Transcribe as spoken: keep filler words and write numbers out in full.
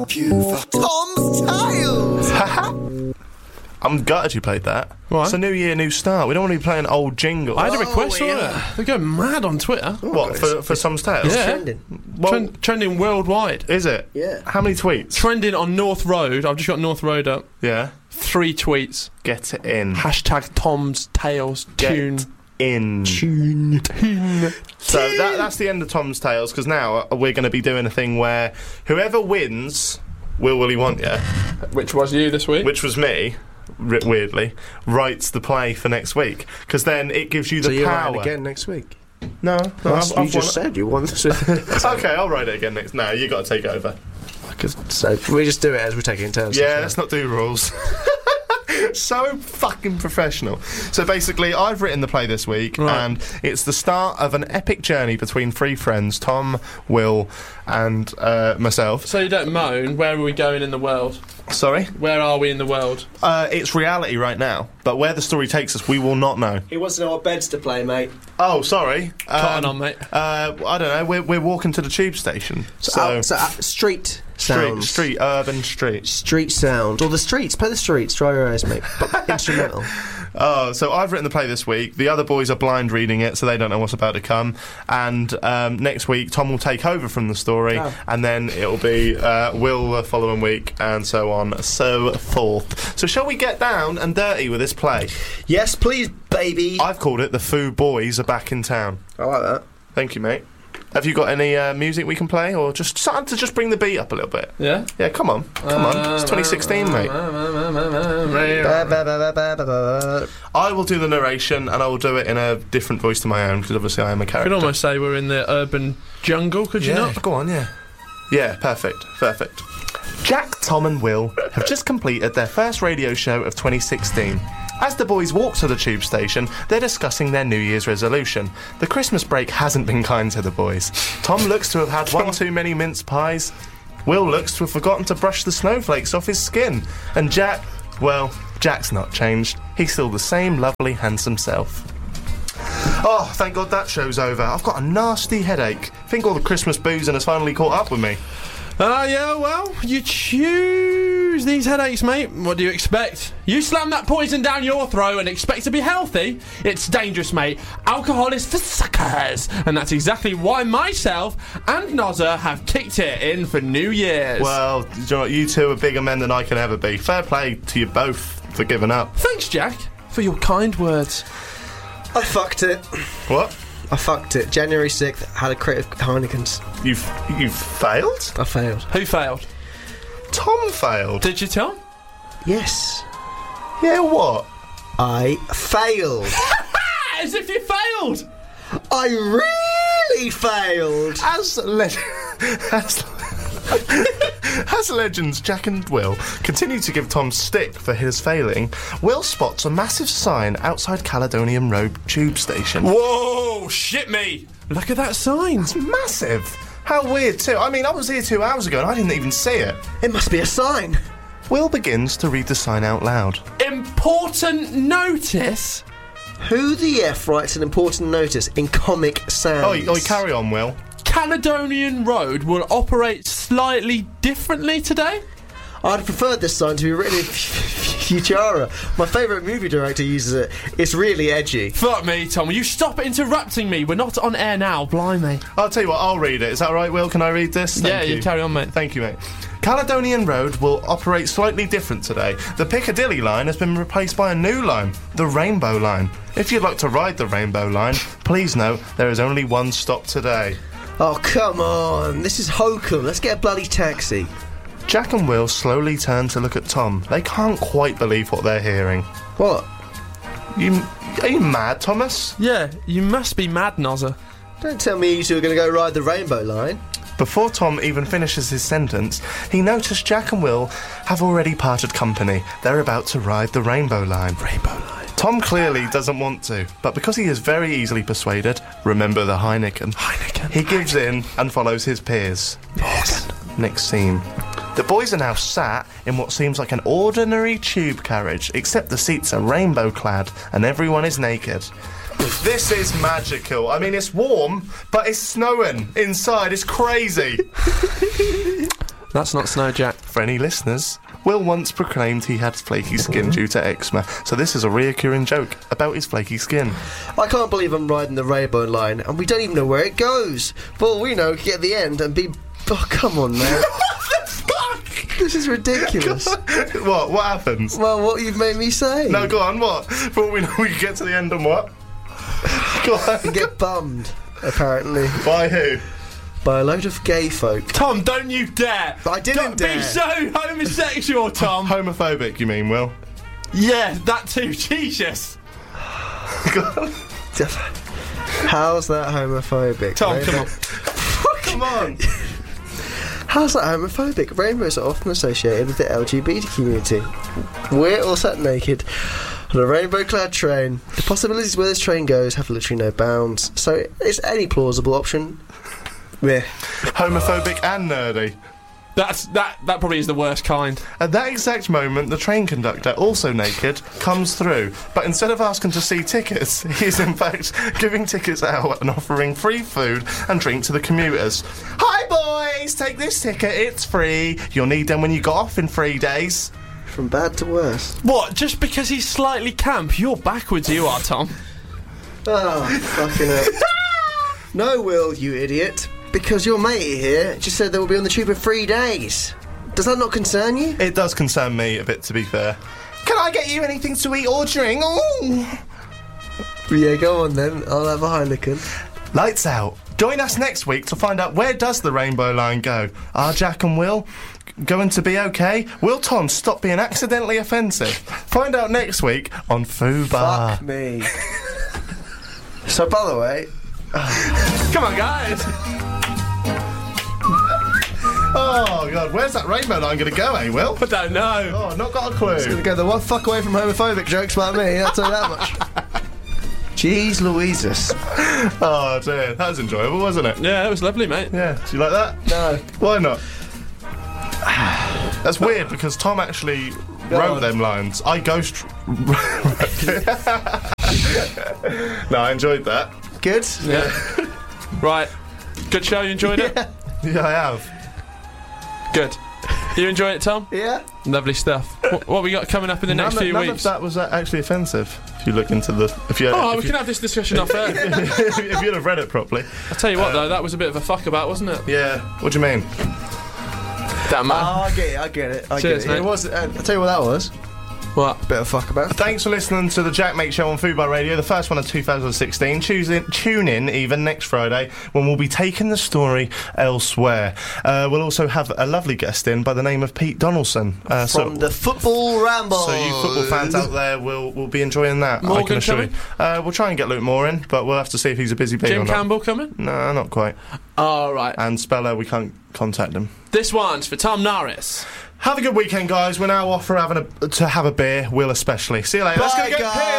Tom's Tales! I'm gutted you played that. Why? It's a new year, new start. We don't want to be playing old jingles. I had a request Oh, for yeah. it. They go mad on Twitter. What, for, for Tom's Tales? Yeah. Trending. Well, Trend, trending worldwide. is it? Yeah. How many tweets? Trending on North Road. I've just got North Road up. Yeah. Three tweets. Get it in. Hashtag Tom's Tales Get tune. in. Tune. So that, that's the end of Tom's Tales, because now we're going to be doing a thing where whoever wins, Will Willie Want Ya, Which was you this week? which was me, r- weirdly, writes the play for next week, because then it gives you the So you're power. writing again next week? No, no That's I've, you I've just won said you won this week. it. Okay, I'll write it again next. No, you got to take over. So we just do it as we take it in turns. Yeah, let's not do rules. So fucking professional. So basically, I've written the play this week, Right. and it's the start of an epic journey between three friends: Tom, Will, and uh, myself. So you don't moan. Where are we going in the world? Sorry, Where are we in the world? uh, it's reality right now, but where the story takes us, we will not know. He wants to know what beds to play, mate. Oh, sorry. Cotton Um, on, mate. Uh, I don't know. We're, we're walking to the tube station. So, So, out, so uh, street street, sounds. street, urban street. Street sound. Or the streets. Play the streets. Dry your eyes, mate. But instrumental. Oh, so I've written the play this week. The other boys are blind reading it, so they don't know what's about to come. And um, next week, Tom will take over from the story, Oh. and then it'll be uh, Will the following week, and so on, so forth. So shall we get down and dirty with this play? Yes, please, baby. I've called it The Foo Boys Are Back in Town. I like that. Thank you, mate. Have you got any uh, music we can play, or just something to just bring the beat up a little bit? Yeah? Yeah, come on, come on. It's twenty sixteen, mate. Ba, ba, ba, ba, ba, ba, ba. I will do the narration, and I will do it in a different voice to my own, because obviously I am a I character. could almost say we're in the urban jungle, could you Yeah, not? go on, yeah. Yeah, perfect, perfect. Jack, Tom and Will have just completed their first radio show of twenty sixteen. As the boys walk to the tube station, they're discussing their New Year's resolution. The Christmas break hasn't been kind to the boys. Tom looks to have had one too many mince pies. Will looks to have forgotten to brush the snowflakes off his skin. And Jack, well, Jack's not changed. He's still the same lovely, handsome self. Oh, thank God that show's over. I've got a nasty headache. I think all the Christmas boozing has finally caught up with me. Ah, uh, yeah, well, you choose these headaches, mate. What do you expect? You slam that poison down your throat and expect to be healthy? It's dangerous, mate. Alcohol is for suckers. And that's exactly why myself and Nozza have kicked it in for New Year's. Well, do you know what? You two are bigger men than I can ever be. Fair play to you both for giving up. Thanks, Jack, for your kind words. I fucked it. What? I fucked it. January sixth, had a crate of Heineken's. You've, you've failed? I failed. Who failed? Tom failed. Did you tell? Yes. Yeah, what? I failed. As if you failed! I really failed. As, le- as, as legends Jack and Will continue to give Tom stick for his failing, Will spots a massive sign outside Caledonian Road tube station. Whoa, shit me! Look at that sign. It's massive. How weird too. I mean, I was here two hours ago and I didn't even see it. It must be a sign. Will begins to read the sign out loud. Important notice? Who the F writes an important notice in Comic Sans? Oh, oh, carry on, Will. Caledonian Road will operate slightly differently today? I'd have preferred this sign to be written in Futura. My favourite movie director uses it. It's really edgy. Fuck me, Tom. Will you stop interrupting me? We're not on air now, blimey. I'll tell you what, I'll read it. Is that all right, Will? Can I read this? Thank yeah, you. you carry on, mate. Thank you, mate. Caledonian Road will operate slightly different today. The Piccadilly line has been replaced by a new line, the Rainbow Line. If you'd like to ride the Rainbow Line, please know there is only one stop today. Oh, come on. This is hokum. Let's get a bloody taxi. Jack and Will slowly turn to look at Tom. They can't quite believe what they're hearing. What? You, are you mad, Thomas? Yeah, you must be mad, Nozza. Don't tell me you two are going to go ride the Rainbow Line. Before Tom even finishes his sentence, he noticed Jack and Will have already parted company. They're about to ride the Rainbow Line. Rainbow Line. Tom clearly doesn't want to, but because he is very easily persuaded, remember the Heineken, Heineken. he gives in and follows his peers. Yes. Next scene. The boys are now sat in what seems like an ordinary tube carriage, except the seats are rainbow-clad and everyone is naked. This is magical. I mean, it's warm, but it's snowing inside. It's crazy. That's not snow, Jack. For any listeners, Will once proclaimed he had flaky skin due to eczema, so this is a reoccurring joke about his flaky skin. I can't believe I'm riding the rainbow line and we don't even know where it goes. For all we know, we could get to the end and be... Oh, come on, man. What the fuck? This is ridiculous. What? What happens? Well, what you've made me say. No, go on, what? For all we know, we can get to the end and what? Go on. And get bummed, apparently. By who? By a load of gay folk. Tom, don't you dare! I didn't Don't dare. be so homosexual, Tom! Homophobic, you mean, Will? Yeah, that too, Jesus! Go on. How's that homophobic? Tom, Rainbow- come on. Come on. How's that homophobic? Rainbows are often associated with the L G B T community. We're all sat naked on a rainbow-clad train. The possibilities where this train goes have literally no bounds. So it's any plausible option. Yeah. Homophobic and nerdy. That's that. That probably is the worst kind. At that exact moment, the train conductor, also naked, comes through. But instead of asking to see tickets, he is in fact giving tickets out and offering free food and drink to the commuters. Hi boys, take this ticket, it's free. You'll need them when you got off in three days. From bad to worse. What? Just because he's slightly camp, you're backwards. You are, Tom. Oh, fucking hell. No, Will, you idiot. Because your matey here just said they will be on the tube in three days. Does that not concern you? It does concern me a bit, to be fair. Can I get you anything to eat or drink? Ooh. Yeah, go on then. I'll have a Heineken. Lights out. Join us next week to find out where does the rainbow line go. Are Jack and Will going to be okay? Will Tom stop being accidentally offensive? Find out next week on Fubar. Fuck me. So, by the way... Come on, guys. Oh, God, where's that rainbow line going to go, eh, Will? I don't know. Oh, not got a clue. It's gonna go the one fuck away from homophobic jokes by me, I'll tell you that much. Jeez Louises. Oh, dear. That was enjoyable, wasn't it? Yeah, it was lovely, mate. Yeah. Do you like that? No. Why not? That's weird, because Tom actually Go wrote on. them lines. I ghost... No, I enjoyed that. Good? Yeah. Right. Good show. You enjoyed it? Yeah. Yeah, I have. Good. You enjoyed it, Tom? Yeah? Lovely stuff. What, what we got coming up in the None, next of, few none weeks? of that was uh, actually offensive. If you look into the... If you, Oh, if we you, can have this discussion off air. if you'd have read it properly. I'll tell you what, though, that was a bit of a fuck about, wasn't it? Yeah. What do you mean? Damn, man. Oh, I get it, I get it. I Cheers, get it. mate. It was, uh, I'll tell you what that was. What? Bit of fuck about. Thanks for listening to the Jack Mate Show on Fubar Radio, the first one of two thousand sixteen. Choose in, tune in even next Friday when we'll be taking the story elsewhere. Uh, we'll also have a lovely guest in by the name of Pete Donaldson. Uh, From so, the Football Ramble. so you football fans out there will will be enjoying that. I Morgan can assure you. coming? Uh, we'll try and get Luke Moore in, but we'll have to see if he's a busy bee or Jim not. Campbell coming? No, not quite. All right. And Speller, we can't contact him. This one's for Tom Norris. Have a good weekend, guys. We're now off for having a, to have a beer. Will especially. See you later. Let's go Bye, get guys. beer.